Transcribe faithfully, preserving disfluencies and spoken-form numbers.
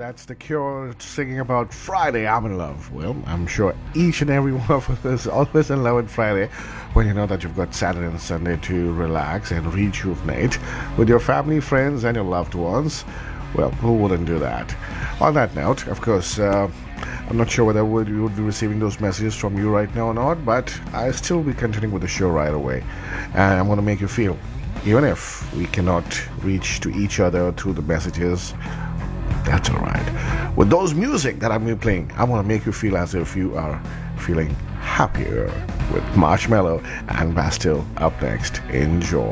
That's The Cure singing about Friday, I'm in love. Well, I'm sure each and every one of us is always in love with Friday when you know that you've got Saturday and Sunday to relax and rejuvenate with your family, friends, and your loved ones. Well, who wouldn't do that? On that note, of course, uh, I'm not sure whether would, you would be receiving those messages from you right now or not, but I'll still be continuing with the show right away. And I'm going to make you feel, even if we cannot reach to each other through the messages, that's alright. With those music that I'm playing, I want to make you feel as if you are feeling happier with Marshmello and Bastille up next. Enjoy.